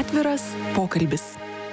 Atviras pokalbis.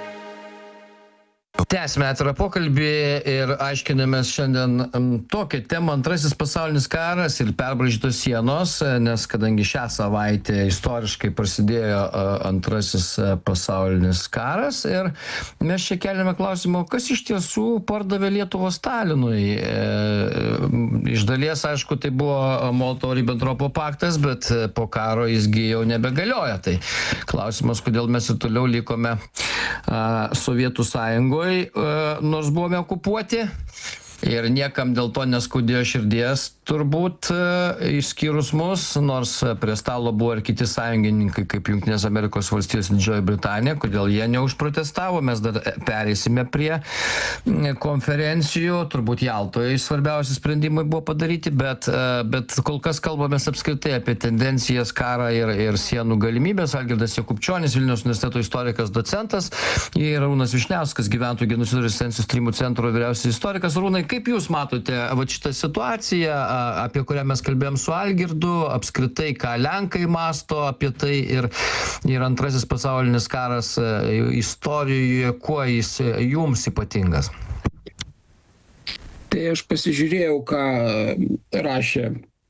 Tęsime atvirą pokalbį ir aiškinamės šiandien tokią temą: Antrasis pasaulinis karas ir perbraižytos sienos, nes kadangi šią savaitę istoriškai prasidėjo Antrasis pasaulinis karas ir mes čia keliame klausimą, kas iš tiesų pardavė Lietuvą Stalinui. Iš dalies, aišku, tai buvo Molotovo-Ribentropo paktas, bet po karo jisgi jau nebegalioja. Tai klausimas, kodėl mes ir toliau likome Sovietų Sąjungoje, nors buvome okupuoti ir niekam dėl to neskaudėjo širdies, turbūt, išskyrus mus, nors prie stalo buvo ir kiti sąjungininkai, kaip Jungtinės Amerikos valstijos ir Didžioji Britanija, kodėl jie neužprotestavo. Mes dar pereisime prie konferencijų, turbūt Jaltoje svarbiausi sprendimai buvo padaryti, bet kol kas kalbamės apskritai apie tendencijas, karą ir sienų galimybės. Algirdas Jakubčionis, Vilniaus universiteto istorikas, docentas, ir Arūnas Vyšniauskas, gyventojų genocido ir rezistencijos tyrimų centro vyriausiasis istorikas. Arūnai, kaip jūs matote šitą situaciją, apie kurią mes kalbėjom su Algirdu, apskritai, ką Lenkai masto apie tai ir Antrasis pasaulinis karas istorijoje, kuo jis jums ypatingas? Tai aš pasižiūrėjau, ką rašė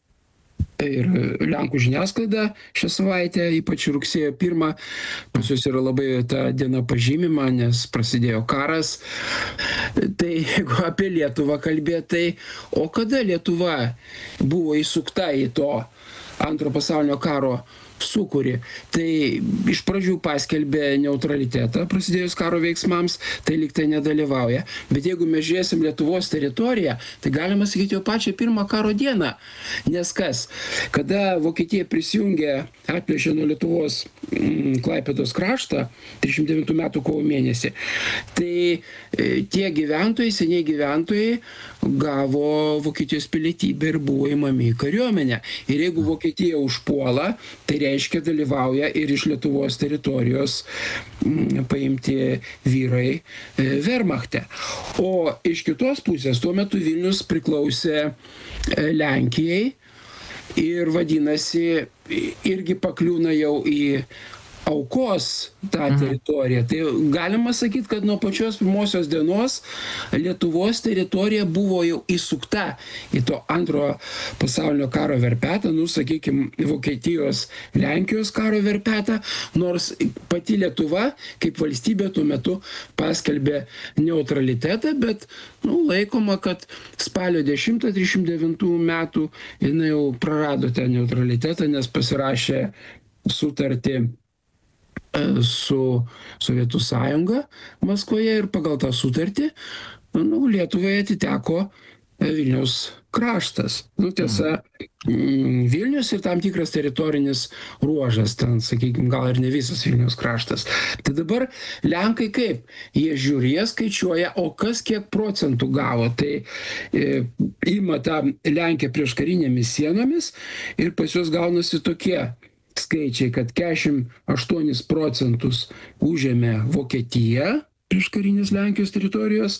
ir Lenkų žiniasklaida šią savaitę, ypač rugsėjo 1. Pas juos yra labai ta diena pažymima, nes prasidėjo karas. Tai jeigu apie Lietuvą kalbėt, tai o kada Lietuva buvo įsukta į to Antro pasaulinio karo sūkurį? Tai iš pradžių paskelbė neutralitetą prasidėjus karo veiksmams, tai lyg tai nedalyvauja. Bet jeigu mes žiūrėsim Lietuvos teritoriją, tai galima sakyti jau pačią pirmą karo dieną. Nes kas? Kada Vokietija prisijungė, atplėšė nuo Lietuvos Klaipėdos kraštą 39 metų kovo mėnesį, tai tie gyventojai, seniai gyventojai, gavo Vokietijos pilietybę ir buvo įmami į kariuomenę. Ir jeigu Vokietija užpuola, tai reiškia dalyvauja ir iš Lietuvos teritorijos paimti vyrai Wehrmachte. O iš kitos pusės tuo metu Vilnius priklausė Lenkijai ir vadinasi irgi pakliūna jau į aukos tą teritoriją. Tai galima sakyti, kad nuo pačios pirmosios dienos Lietuvos teritorija buvo jau įsukta į to Antro pasaulinio karo verpetą, sakykime, Vokietijos, Lenkijos karo verpetą, nors pati Lietuva kaip valstybė tuo metu paskelbė neutralitetą, bet laikoma, kad spalio 10 39 metų jinai jau prarado tą neutralitetą, nes pasirašė sutartį su Sovietų Sąjunga Maskvoje ir pagal tą sutartį Lietuvai atiteko Vilniaus kraštas. Tiesa, Vilnius ir tam tikras teritorinis ruožas, ten, sakykime, gal ir ne visas Vilniaus kraštas. Tai dabar Lenkai kaip? Jie žiūri, jie skaičiuoja, o kas kiek procentų gavo. Tai ima tą Lenkiją prieš karinėmis sienomis ir pas juos gaunasi tokie skaičiai, kad 48 procentus užėmė Vokietija prieš karinės Lenkijos teritorijos,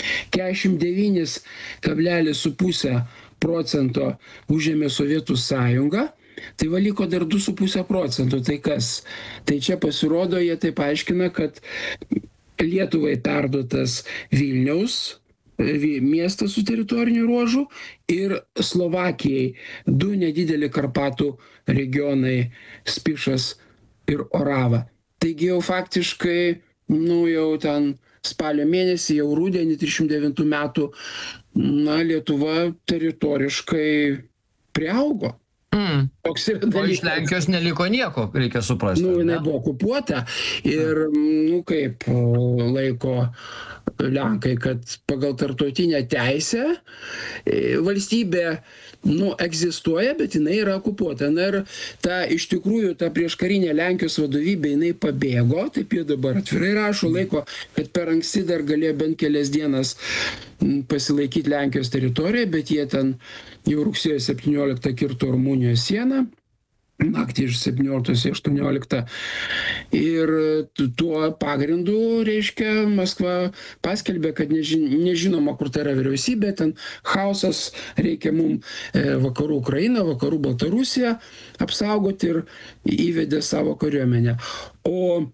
49,5 procento užėmė Sovietų Sąjunga, tai liko dar 2,5 procentų. Tai kas? Tai čia pasirodo, jie taip aiškina, kad Lietuvai perduotas Vilniaus miestas su teritoriniu ruožu ir Slovakijai 2 nedideli Karpatų regionai Spišas ir Orava. Taigi jau faktiškai, jau ten spalio mėnesį, jau rudenį 39 metų, Lietuva teritoriškai priaugo. Toks yra dalykas. O iš Lenkijos neliko nieko, reikia suprasti. Jinai buvo okupuota ir, kaip laiko Lenkai, kad pagal tarptautinę teisę valstybė, egzistuoja, bet jinai yra okupuota. Ir iš tikrųjų, ta prieškarinė Lenkijos vadovybė, jinai pabėgo, taip jie dabar atvirai rašo, laiko, kad per anksti dar galėjo bent kelias dienas pasilaikyti Lenkijos teritoriją, bet jie ten jau rugsėjo 17 kirto Rumunijos sieną. naktį iš 17 į 18. Ir tuo pagrindu, reiškia, Maskva paskelbė, kad nežinoma, kur tai yra vyriausybė, ten chaosas, reikia mum vakarų Ukrainą, vakarų Baltarusiją apsaugoti ir įvedė savo kariuomenę. O